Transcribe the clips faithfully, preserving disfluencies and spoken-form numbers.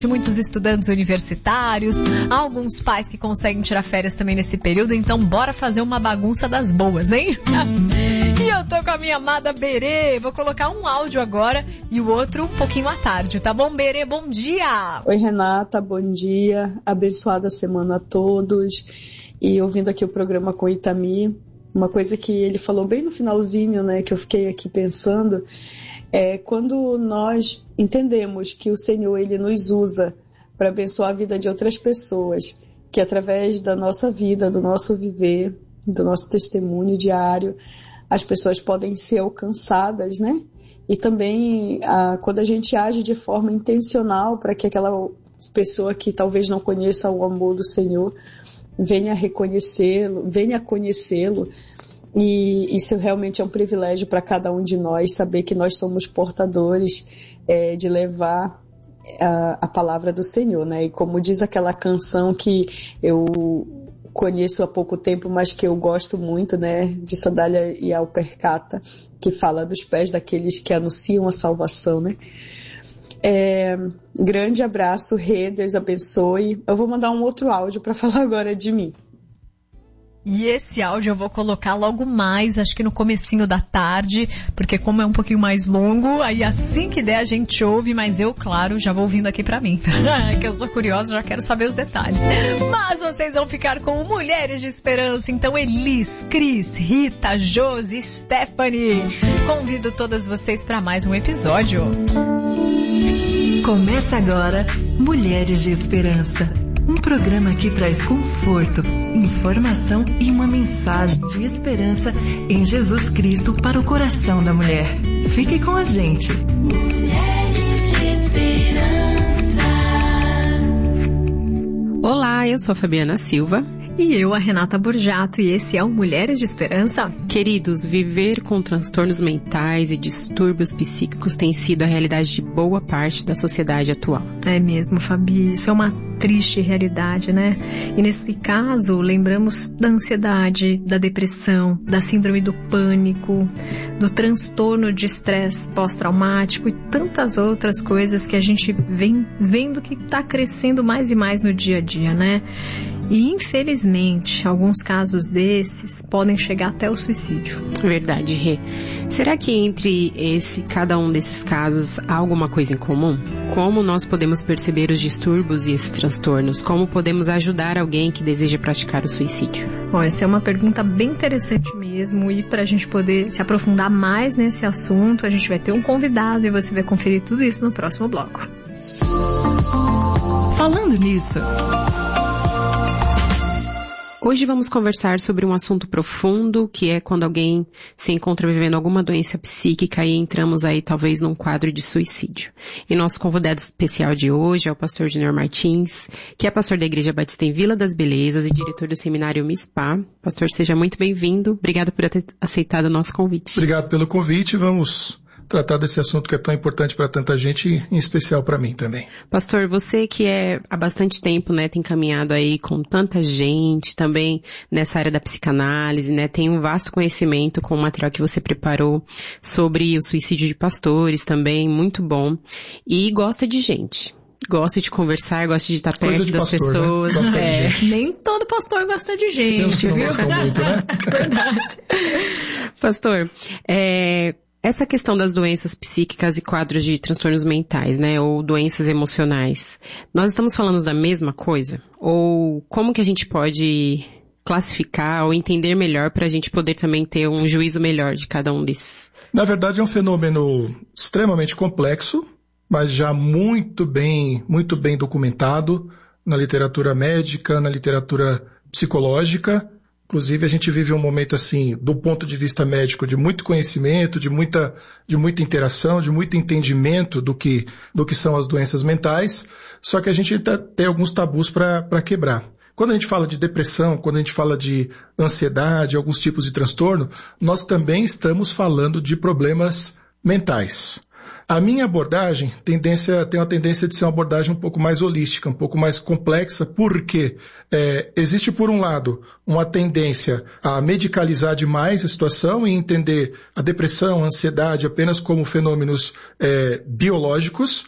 de muitos estudantes universitários, alguns pais que conseguem tirar férias também nesse período, então bora fazer uma bagunça das boas, hein? E eu tô com a minha amada Berê, vou colocar um áudio agora e o outro um pouquinho à tarde, tá bom, Berê? Bom dia! Oi, Renata, bom dia, abençoada semana a todos. E ouvindo aqui o programa com o Itami, uma coisa que ele falou bem no finalzinho, né, que eu fiquei aqui pensando, é quando nós entendemos que o Senhor, Ele nos usa para abençoar a vida de outras pessoas, que através da nossa vida, do nosso viver, do nosso testemunho diário, as pessoas podem ser alcançadas, né? E também a, quando a gente age de forma intencional para que aquela pessoa que talvez não conheça o amor do Senhor venha reconhecê-lo, venha conhecê-lo. E isso realmente é um privilégio para cada um de nós, saber que nós somos portadores é, de levar a, a palavra do Senhor, né? E como diz aquela canção que eu conheço há pouco tempo, mas que eu gosto muito, né? De Sandália e Alpercata, que fala dos pés daqueles que anunciam a salvação, né? É, grande abraço, Rê, Deus abençoe. Eu vou mandar um outro áudio para falar agora de mim. E esse áudio eu vou colocar logo mais, acho que no comecinho da tarde, porque como é um pouquinho mais longo, aí assim que der a gente ouve, mas eu, claro, já vou ouvindo aqui pra mim, que eu sou curiosa, já quero saber os detalhes. Mas vocês vão ficar com Mulheres de Esperança, então Elis, Cris, Rita, Josi, Stephanie. Convido todas vocês para mais um episódio. Começa agora Mulheres de Esperança. Um programa que traz conforto, informação e uma mensagem de esperança em Jesus Cristo para o coração da mulher. Fique com a gente. Mulheres de Esperança. Olá, eu sou a Fabiana Silva. E eu, a Renata Borjato, e esse é o Mulheres de Esperança. Queridos, viver com transtornos mentais e distúrbios psíquicos tem sido a realidade de boa parte da sociedade atual. É mesmo, Fabi, isso é uma triste realidade, né? E nesse caso, lembramos da ansiedade, da depressão, da síndrome do pânico, do transtorno de estresse pós-traumático e tantas outras coisas que a gente vem vendo que está crescendo mais e mais no dia a dia, né? E, infelizmente, alguns casos desses podem chegar até o suicídio. Verdade, Rê. Será que entre esse, cada um desses casos há alguma coisa em comum? Como nós podemos perceber os distúrbios e esses transtornos? Como podemos ajudar alguém que deseja praticar o suicídio? Bom, essa é uma pergunta bem interessante mesmo. E para a gente poder se aprofundar mais nesse assunto, a gente vai ter um convidado e você vai conferir tudo isso no próximo bloco. Falando nisso... Hoje vamos conversar sobre um assunto profundo, que é quando alguém se encontra vivendo alguma doença psíquica e entramos aí talvez num quadro de suicídio. E nosso convidado especial de hoje é o pastor Junior Martins, que é pastor da Igreja Batista em Vila das Belezas e diretor do seminário MISPA. Pastor, seja muito bem-vindo. Obrigado por ter aceitado o nosso convite. Obrigado pelo convite. Vamos tratar desse assunto que é tão importante para tanta gente, e em especial para mim também. Pastor, você que é há bastante tempo, né, tem caminhado aí com tanta gente, também nessa área da psicanálise, né, tem um vasto conhecimento com o material que você preparou sobre o suicídio de pastores também, muito bom, e gosta de gente. Gosta de conversar, gosta de estar perto de das pastor, pessoas. Né? É, nem todo pastor gosta de gente, tem uns que não viu? gostam muito, né? Verdade. Pastor, é... essa questão das doenças psíquicas e quadros de transtornos mentais, né, ou doenças emocionais, nós estamos falando da mesma coisa? Ou como que a gente pode classificar ou entender melhor para a gente poder também ter um juízo melhor de cada um desses? Na verdade é um fenômeno extremamente complexo, mas já muito bem, muito bem documentado na literatura médica, na literatura psicológica. Inclusive, a gente vive um momento, assim, do ponto de vista médico, de muito conhecimento, de muita, de muita interação, de muito entendimento do que, do que são as doenças mentais, só que a gente tá, tem alguns tabus para quebrar. Quando a gente fala de depressão, quando a gente fala de ansiedade, alguns tipos de transtorno, nós também estamos falando de problemas mentais. A minha abordagem tendência, tem uma tendência de ser uma abordagem um pouco mais holística, um pouco mais complexa, porque é, existe, por um lado, uma tendência a medicalizar demais a situação e entender a depressão, a ansiedade apenas como fenômenos é, biológicos,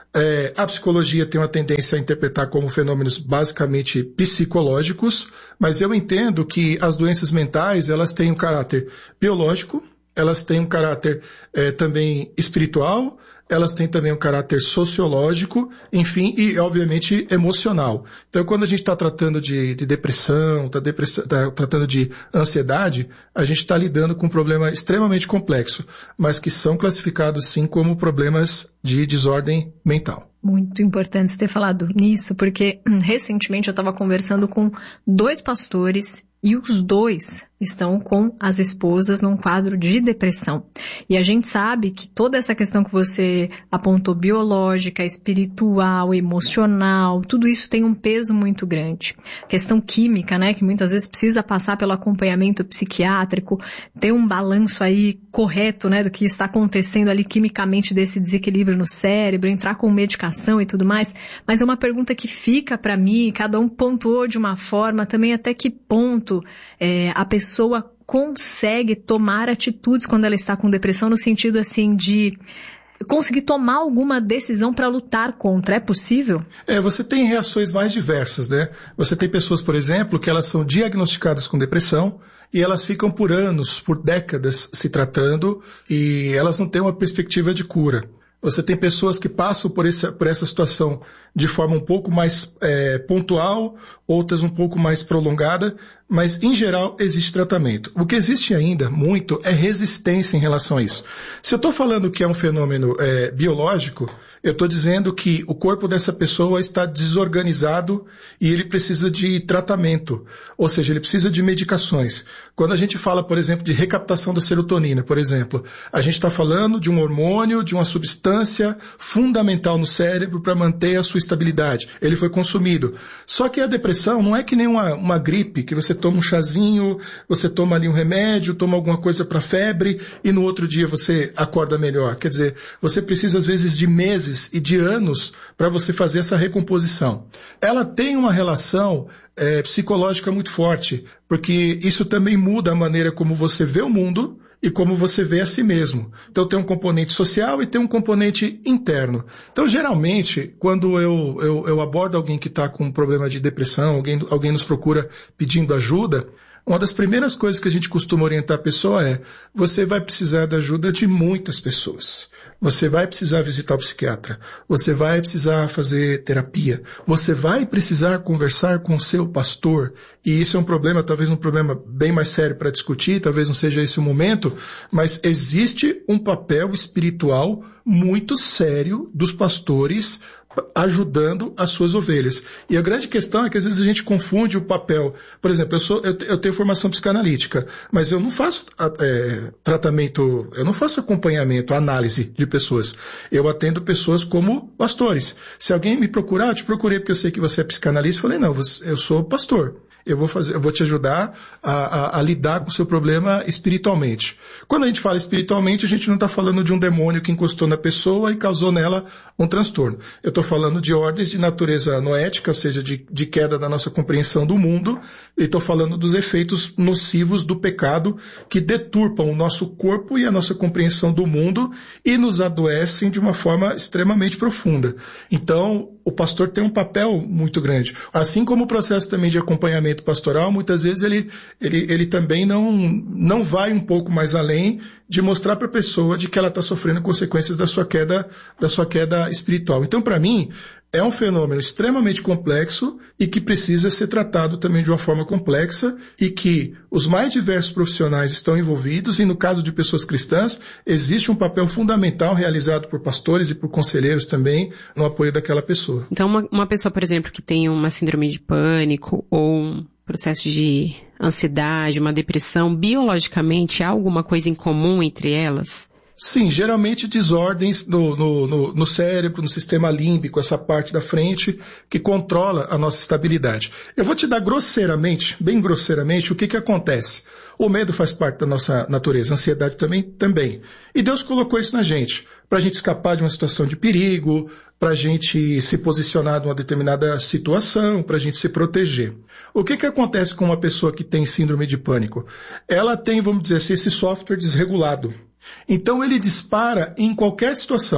É, a psicologia tem uma tendência a interpretar como fenômenos basicamente psicológicos, mas eu entendo que as doenças mentais, elas têm um caráter biológico, elas têm um caráter é, também espiritual, elas têm também um caráter sociológico, enfim, e obviamente emocional. Então, quando a gente está tratando de, de depressão, está tá tratando de ansiedade, a gente está lidando com um problema extremamente complexo, mas que são classificados sim como problemas de desordem mental. Muito importante você ter falado nisso, porque recentemente eu estava conversando com dois pastores e os dois estão com as esposas num quadro de depressão. E a gente sabe que toda essa questão que você apontou, biológica, espiritual, emocional, tudo isso tem um peso muito grande. Questão química, né, que muitas vezes precisa passar pelo acompanhamento psiquiátrico, ter um balanço aí correto, né, do que está acontecendo ali quimicamente desse desequilíbrio no cérebro, entrar com medicação e tudo mais. Mas é uma pergunta que fica para mim, cada um pontuou de uma forma, também até que ponto é, a pessoa pessoa consegue tomar atitudes quando ela está com depressão, no sentido assim de conseguir tomar alguma decisão para lutar contra. É possível? É, você tem reações mais diversas, né? Você tem pessoas, por exemplo, que elas são diagnosticadas com depressão e elas ficam por anos, por décadas se tratando e elas não têm uma perspectiva de cura. Você tem pessoas que passam por essa, por essa situação de forma um pouco mais é, pontual, outras um pouco mais prolongada, mas em geral existe tratamento. O que existe ainda muito é resistência em relação a isso. Se eu estou falando que é um fenômeno é, biológico, eu estou dizendo que o corpo dessa pessoa está desorganizado e ele precisa de tratamento, ou seja, ele precisa de medicações. Quando a gente fala, por exemplo, de recaptação da serotonina, por exemplo, a gente está falando de um hormônio, de uma substância fundamental no cérebro para manter a sua estabilidade. Ele foi consumido. Só que a depressão não é que nem uma, uma gripe, que você toma um chazinho, você toma ali um remédio, toma alguma coisa para febre e no outro dia você acorda melhor. Quer dizer, você precisa às vezes de meses e de anos para você fazer essa recomposição. Ela tem uma relação é, psicológica muito forte, porque isso também muda a maneira como você vê o mundo e como você vê a si mesmo. Então tem um componente social e tem um componente interno. Então geralmente, quando eu, eu, eu abordo alguém que está com um problema de depressão, alguém, alguém nos procura pedindo ajuda, uma das primeiras coisas que a gente costuma orientar a pessoa é: você vai precisar da ajuda de muitas pessoas. Você vai precisar visitar o psiquiatra. Você vai precisar fazer terapia. Você vai precisar conversar com o seu pastor. E isso é um problema, talvez um problema bem mais sério para discutir, talvez não seja esse o momento, mas existe um papel espiritual muito sério dos pastores ajudando as suas ovelhas. E a grande questão é que às vezes a gente confunde o papel. Por exemplo, eu, sou, eu, eu tenho formação psicanalítica, mas eu não faço é, tratamento, eu não faço acompanhamento, análise de pessoas. Eu atendo pessoas como pastores. Se alguém me procurar, eu te procurei porque eu sei que você é psicanalista, eu falei, não, eu sou pastor. Eu vou, fazer, eu vou te ajudar a, a, a lidar com o seu problema espiritualmente. Quando a gente fala espiritualmente, a gente não está falando de um demônio que encostou na pessoa e causou nela um transtorno. Eu estou falando de ordens de natureza noética, ou seja, de, de queda da nossa compreensão do mundo, e estou falando dos efeitos nocivos do pecado que deturpam o nosso corpo e a nossa compreensão do mundo e nos adoecem de uma forma extremamente profunda. Então, o pastor tem um papel muito grande. Assim como o processo também de acompanhamento pastoral, muitas vezes ele, ele, ele também não, não vai um pouco mais além de mostrar para a pessoa de que ela está sofrendo consequências da sua queda, da sua queda espiritual. Então, para mim, é um fenômeno extremamente complexo e que precisa ser tratado também de uma forma complexa e que os mais diversos profissionais estão envolvidos e, no caso de pessoas cristãs, existe um papel fundamental realizado por pastores e por conselheiros também no apoio daquela pessoa. Então, uma, uma pessoa, por exemplo, que tem uma síndrome de pânico ou um processo de ansiedade, uma depressão, biologicamente há alguma coisa em comum entre elas? Sim, geralmente desordens no, no, no, no cérebro, no sistema límbico, essa parte da frente que controla a nossa estabilidade. Eu vou te dar grosseiramente, bem grosseiramente, o que que acontece. O medo faz parte da nossa natureza, a ansiedade também, também. E Deus colocou isso na gente, para a gente escapar de uma situação de perigo, para a gente se posicionar numa determinada situação, para a gente se proteger. O que que acontece com uma pessoa que tem síndrome de pânico? Ela tem, vamos dizer assim, esse software desregulado. Então ele dispara em qualquer situação.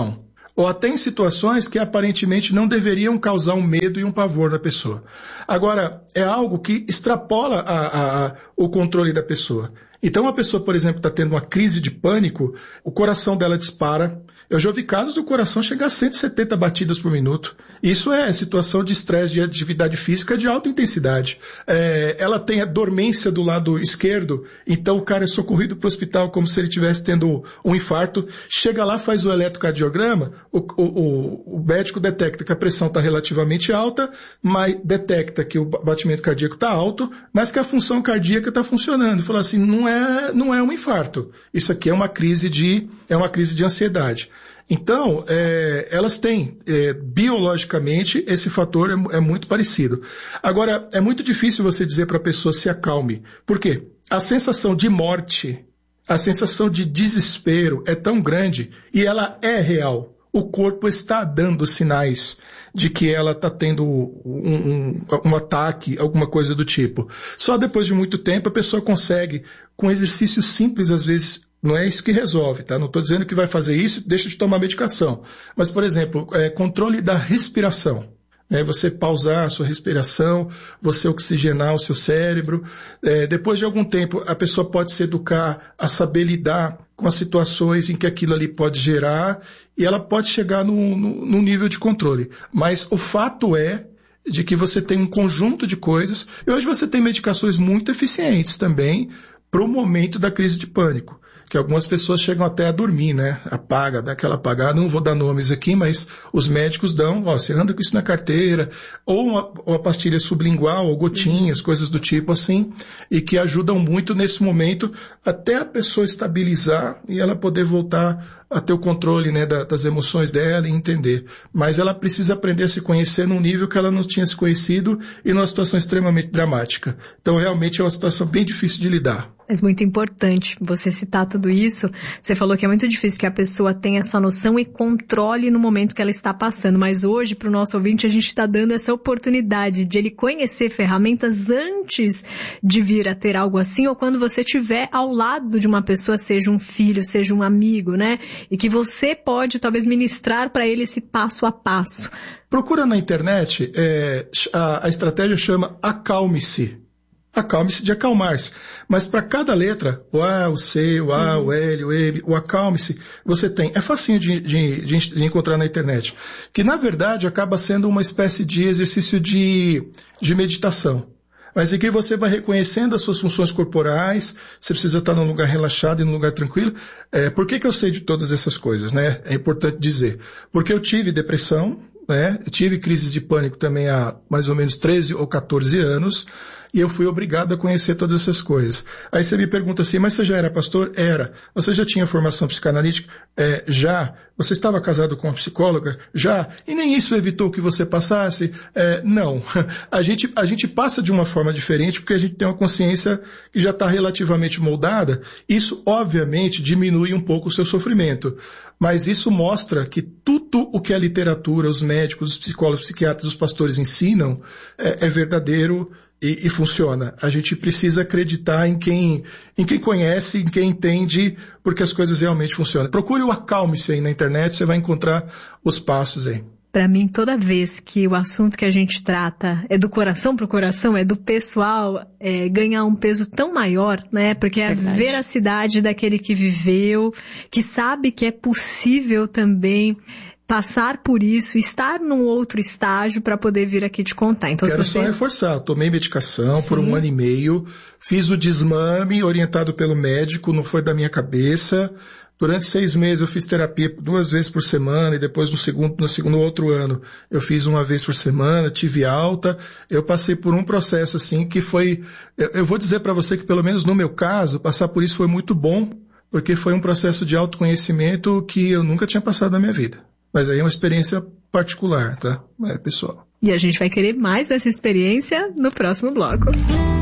ou até em situações que aparentemente não deveriam causar um medo e um pavor na pessoa. Agora, é algo que extrapola a, a, a, o controle da pessoa. Então, a pessoa, por exemplo, está tendo uma crise de pânico, o coração dela dispara. Eu já ouvi casos do coração chegar a cento e setenta batidas por minuto. Isso é situação de estresse de atividade física de alta intensidade. É, ela tem a dormência do lado esquerdo, então o cara é socorrido para o hospital como se ele estivesse tendo um infarto. Chega lá, faz o eletrocardiograma, o, o, o médico detecta que a pressão está relativamente alta, mas detecta que o batimento cardíaco está alto, mas que a função cardíaca está funcionando. Fala assim, não é, não é um infarto. Isso aqui é uma crise de, é uma crise de ansiedade. Então, é, elas têm, é, biologicamente, esse fator é, é muito parecido. Agora, é muito difícil você dizer para a pessoa se acalme. Por quê? A sensação de morte, a sensação de desespero é tão grande e ela é real. O corpo está dando sinais de que ela está tendo um, um, um ataque, alguma coisa do tipo. Só depois de muito tempo a pessoa consegue, com exercícios simples às vezes, não é isso que resolve, tá? Não estou dizendo que vai fazer isso, deixa de tomar medicação. Mas, por exemplo, é, controle da respiração. Né? Você pausar a sua respiração, você oxigenar o seu cérebro. É, depois de algum tempo, a pessoa pode se educar a saber lidar com as situações em que aquilo ali pode gerar e ela pode chegar num, num nível de controle. Mas o fato é de que você tem um conjunto de coisas e hoje você tem medicações muito eficientes também para o momento da crise de pânico. Que algumas pessoas chegam até a dormir, né? Apaga, dá aquela apagada. Não vou dar nomes aqui, mas os médicos dão, ó, você anda com isso na carteira, ou uma, uma pastilha sublingual, ou gotinhas, coisas do tipo assim, e que ajudam muito nesse momento até a pessoa estabilizar e ela poder voltar a ter o controle, né, da, das emoções dela e entender. Mas ela precisa aprender a se conhecer num nível que ela não tinha se conhecido e numa situação extremamente dramática. Então, realmente é uma situação bem difícil de lidar. Mas muito importante você citar tudo isso. Você falou que é muito difícil que a pessoa tenha essa noção e controle no momento que ela está passando. Mas hoje, para o nosso ouvinte, a gente está dando essa oportunidade de ele conhecer ferramentas antes de vir a ter algo assim, ou quando você estiver ao lado de uma pessoa, seja um filho, seja um amigo, né? E que você pode, talvez, ministrar para ele esse passo a passo. Procura na internet, é, a, a estratégia chama acalme-se. Acalme-se de acalmar-se. Mas para cada letra, o A, o C, o A, uhum. o L, o M, o acalme-se, você tem. É facinho de, de, de, de encontrar na internet. Que, na verdade, acaba sendo uma espécie de exercício de, de meditação. Mas em que você vai reconhecendo as suas funções corporais, você precisa estar num lugar relaxado e num lugar tranquilo. É, por que que eu sei de todas essas coisas, né? É importante dizer. Porque eu tive depressão, né? Eu tive crises de pânico também há mais ou menos treze ou quatorze anos, e eu fui obrigado a conhecer todas essas coisas. Aí você me pergunta assim, mas você já era pastor? Era. Você já tinha formação psicanalítica? É, já. Você estava casado com uma psicóloga? Já. E nem isso evitou que você passasse? É, não. A gente, a gente passa de uma forma diferente porque a gente tem uma consciência que já está relativamente moldada. Isso, obviamente, diminui um pouco o seu sofrimento. Mas isso mostra que tudo o que a literatura, os médicos, os psicólogos, os psiquiatras, os pastores ensinam é, é verdadeiro e, e funciona. A gente precisa acreditar em quem, em quem conhece, em quem entende, porque as coisas realmente funcionam. Procure o acalme-se aí na internet, você vai encontrar os passos aí. Para mim, toda vez que o assunto que a gente trata é do coração para o coração, é do pessoal, é, ganhar um peso tão maior, né? Porque é a veracidade daquele que viveu, que sabe que é possível também passar por isso, estar num outro estágio para poder vir aqui te contar. Então, Quero se você... só reforçar, eu tomei medicação Sim. por um ano e meio, fiz o desmame orientado pelo médico, não foi da minha cabeça. Durante seis meses eu fiz terapia duas vezes por semana e depois no segundo, no segundo outro ano eu fiz uma vez por semana, tive alta. Eu passei por um processo assim que foi, eu, eu vou dizer para você que pelo menos no meu caso, passar por isso foi muito bom, porque foi um processo de autoconhecimento que eu nunca tinha passado na minha vida. Mas aí é uma experiência particular, tá? É pessoal. E a gente vai querer mais dessa experiência no próximo bloco.